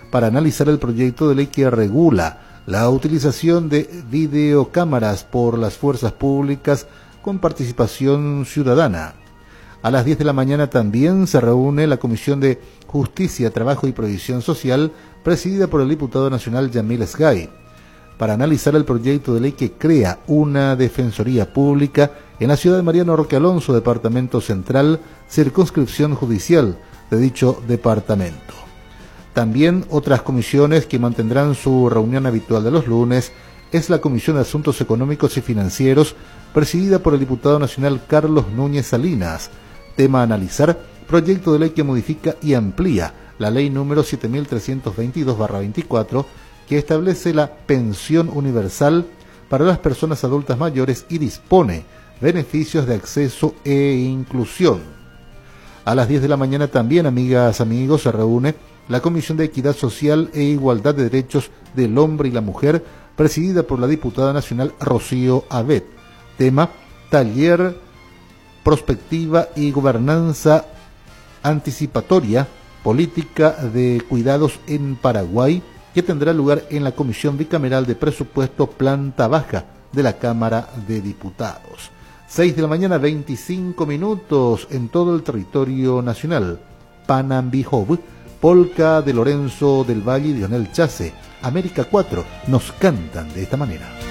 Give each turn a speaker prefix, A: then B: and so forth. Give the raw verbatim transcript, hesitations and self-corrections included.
A: para analizar el proyecto de ley que regula la utilización de videocámaras por las fuerzas públicas con participación ciudadana. A las diez de la mañana también se reúne la Comisión de Justicia, Trabajo y Previsión Social, presidida por el diputado nacional Yamil Sgay, para analizar el proyecto de ley que crea una defensoría pública en la ciudad de Mariano Roque Alonso, departamento central, circunscripción judicial de dicho departamento. También otras comisiones que mantendrán su reunión habitual de los lunes es la Comisión de Asuntos Económicos y Financieros, presidida por el diputado nacional Carlos Núñez Salinas. Tema a analizar, proyecto de ley que modifica y amplía la ley número siete mil trescientos veintidós barra veinticuatro, que establece la pensión universal para las personas adultas mayores y dispone beneficios de acceso e inclusión. A las diez de la mañana también, amigas, amigos, se reúne la Comisión de Equidad Social e Igualdad de Derechos del Hombre y la Mujer, presidida por la diputada nacional Rocío Abet. Tema: taller, prospectiva y gobernanza anticipatoria, política de cuidados en Paraguay, que tendrá lugar en la Comisión Bicameral de Presupuesto Planta Baja de la Cámara de Diputados. seis de la mañana, veinticinco minutos en todo el territorio nacional. Panambijov, Polka de Lorenzo del Valle y Lionel Chase, América cuatro, nos cantan de esta manera.